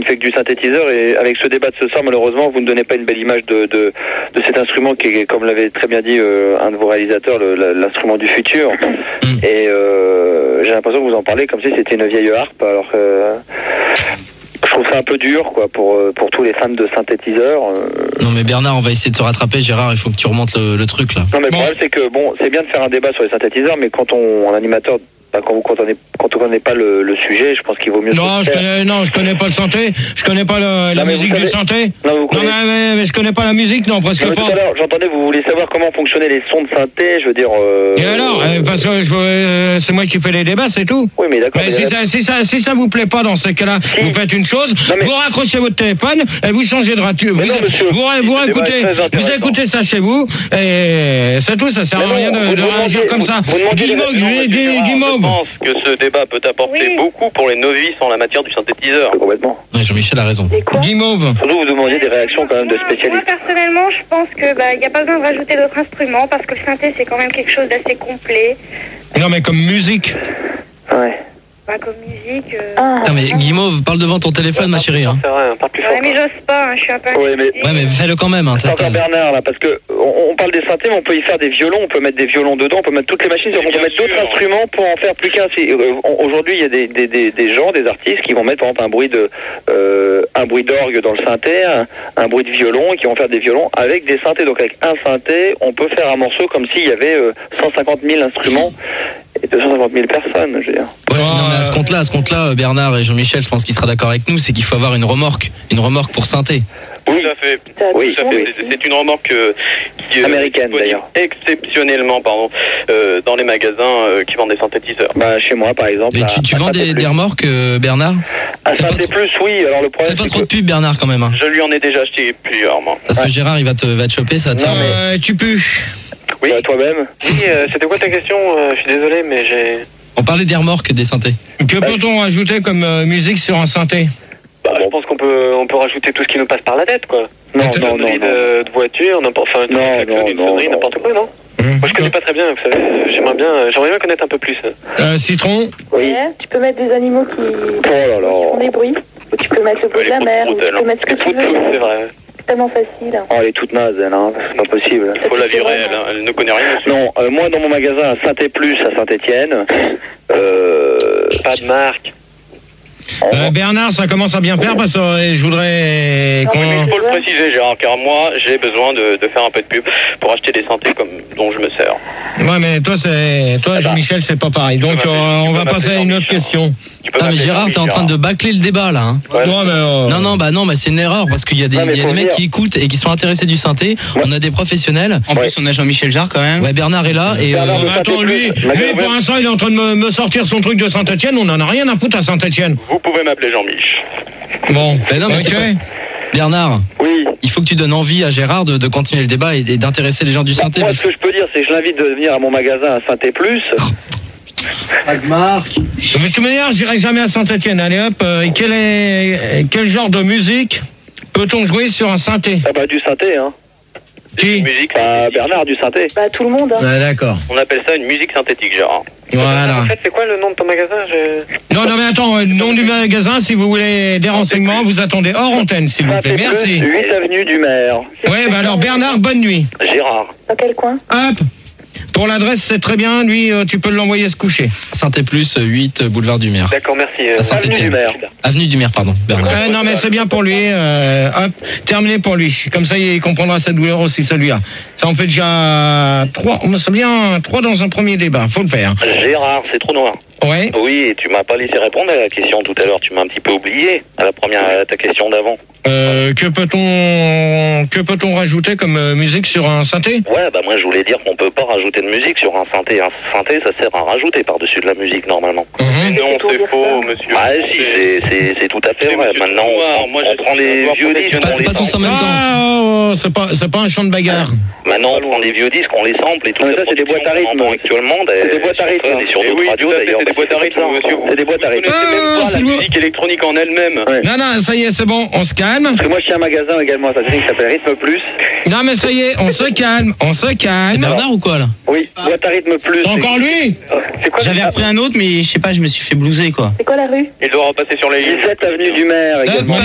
fait que du synthétiseur, et avec ce débat de ce soir, malheureusement, vous ne donnez pas une belle image de cet instrument qui est, comme l'avait très bien dit un de vos réalisateurs, l'instrument du futur. Et j'ai l'impression que vous en parlez comme si c'était une vieille harpe, alors que je trouve ça un peu dur, quoi, pour tous les fans de synthétiseurs. Non mais Bernard, on va essayer de se rattraper. Gérard, il faut que tu remontes le truc là. Non mais le problème c'est que c'est bien de faire un débat sur les synthétiseurs, mais quand un animateur, quand on connaît pas le sujet, je pense qu'il vaut mieux. Je connais pas le synthé. Je connais pas la musique du synthé. Non, mais je connais pas la musique, non, presque pas. Tout à l'heure, j'entendais, vous voulez savoir comment fonctionnaient les sons de synthé, je veux dire. Et alors, parce que c'est moi qui fais les débats, c'est tout. Oui, mais d'accord. Mais si ça vous plaît pas dans ces cas-là, vous faites une chose, vous raccrochez votre téléphone et vous changez de radio. Vous écoutez ça chez vous et c'est tout. Ça sert à rien de réagir comme ça. Guimauve. Je pense que ce débat peut apporter beaucoup pour les novices en la matière du synthétiseur. Complètement. Ouais, Jean-Michel a raison. Guimauve. Surtout, vous demandiez des réactions quand même de spécialistes. Moi, personnellement, je pense que il n'y a pas besoin de rajouter d'autres instruments parce que le synthé, c'est quand même quelque chose d'assez complet. Non, mais comme musique. Ouais. Comme musique. Putain, mais Guimauve, parle devant ton téléphone, ma chérie. Hein. Parle plus fort. Ouais, mais j'ose pas, je suis un peu. Ouais, mais fais-le quand même. Hein, c'est encore Bernard là, parce que on parle des synthés, mais on peut y faire des violons, on peut mettre des violons dedans, on peut mettre toutes les machines, on peut mettre d'autres instruments pour en faire plus qu'un. Aujourd'hui, il y a des gens, des artistes qui vont mettre par exemple un bruit d'orgue dans le synthé, un bruit de violon, et qui vont faire des violons avec des synthés. Donc avec un synthé, on peut faire un morceau comme s'il y avait 150 000 instruments et 250 000 personnes, je veux dire. Ouais, non, mais à ce compte-là, Bernard et Jean-Michel, je pense qu'il sera d'accord avec nous, c'est qu'il faut avoir une remorque pour synthé. Oui, tout à fait. Oui, c'est une remorque qui est américaine d'ailleurs. Exceptionnellement, dans les magasins qui vendent des synthétiseurs. Chez moi, par exemple. Et tu vends des remorques, Bernard? À Synthé Plus, oui. Alors le problème. Fais pas trop de pub, Bernard, quand même. Hein. Je lui en ai déjà acheté plusieurs, moi. Parce que Gérard, il va te choper, ça tient. Tu pues. Oui. Toi-même. Oui. C'était quoi ta question? Je suis désolé, mais j'ai. On parlait des remorques des synthés. Que peut-on ajouter comme musique sur un synthé? Je pense qu'on peut rajouter tout ce qui nous passe par la tête, quoi. Non. De voiture, n'importe quoi, non. Moi, je connais pas très bien, vous savez. J'aimerais bien connaître un peu plus. Citron. Oui. Tu peux mettre des animaux qui font des bruits. Ou tu peux mettre le bruit de la mer. Ou tu peux mettre ce que tu veux. C'est vrai. C'est tellement facile. Oh, elle est toute naze, elle, hein. C'est pas possible. Il faut la vie réelle, elle ne connaît rien. Non, moi, dans mon magasin, à Synthé Plus, à Saint-Étienne, pas de marque. Bernard, ça commence à bien faire parce que je voudrais il faut le préciser, Gérard, car moi j'ai besoin de faire un peu de pub pour acheter des synthés dont je me sers. Ouais, mais toi Jean-Michel, c'est pas pareil. Donc on va passer à une autre question. Ah, mais Gérard, t'es en train de bâcler le débat là. Hein. Ouais. Non, mais c'est une erreur parce qu'il y a des mecs qui écoutent et qui sont intéressés du synthé. On a des professionnels. En plus, on a Jean-Michel Jarre quand même. Ouais, Bernard est là et. Attends, lui, pour l'instant, il est en train de me sortir son truc de Saint-Étienne. On en a rien à foutre à Saint-Étienne. Vous pouvez m'appeler Jean-Mich. Bon, non, mais Bernard, oui. Il faut que tu donnes envie à Gérard de continuer le débat et d'intéresser les gens du synthé. Moi, ce que je peux dire, c'est que je l'invite de venir à mon magasin à Synthé Plus. Pas de marque. Mais de toute manière, je n'irai jamais à Saint-Étienne. Allez hop, quel genre de musique peut-on jouer sur un synthé? Du synthé, hein. Qui? Musique. Bernard du synthé. Tout le monde. Hein. Ouais, d'accord. On appelle ça une musique synthétique, Gérard. Voilà. En fait, c'est quoi le nom de ton magasin? Non, mais attends, le nom du magasin, si vous voulez des renseignements, vous attendez hors antenne, s'il vous plaît. Merci. 8 avenue du Maire. Ouais, alors Bernard, bonne nuit. Gérard. Dans quel coin? Hop. Pour l'adresse, c'est très bien. Lui, tu peux l'envoyer se coucher. Synthé Plus, 8, boulevard du Maire. D'accord, merci. Avenue du Maire. Avenue du Maire, pardon. Bernard. Non, mais c'est bien pour lui. Hop, terminé pour lui. Comme ça, il comprendra sa douleur aussi, celui-là. Ça en fait déjà 3. C'est bien 3 dans un premier débat. Faut le faire. Gérard, c'est trop noir. Ouais. Oui, et tu m'as pas laissé répondre à la question tout à l'heure. Tu m'as un petit peu oublié à ta question d'avant. Que peut-on rajouter comme musique sur un synthé? Ouais, moi je voulais dire qu'on peut pas rajouter de musique sur un synthé. Un synthé, ça sert à rajouter par-dessus de la musique normalement. Mais non, c'est faux, monsieur. Ah si, c'est tout à fait vrai. Maintenant, on prend les vieux disques, on les Pas tous en même temps. C'est pas un champ de bagarre. Maintenant, on prend les vieux disques, on les sample et tout. Ça, c'est des boîtes à rythme. Actuellement, c'est des boîtes à rythme. Et sur d'autres radios d'ailleurs. C'est des boîtes à rythme, monsieur. C'est des boîtes à rythme. La musique électronique en elle-même. Non, ça y est, c'est bon, on se calme. Parce que moi, je tiens un magasin également à Saint-Denis qui s'appelle Rythme Plus. Non, mais ça y est, on se calme. C'est Bernard ou quoi là? Oui, boîte à Rythme Plus. C'est encore lui? C'est quoi? J'avais repris un autre, mais je sais pas, je me suis fait blouser quoi. C'est quoi la rue? Il doit repasser sur les lignes. 17 avenue du Maire également.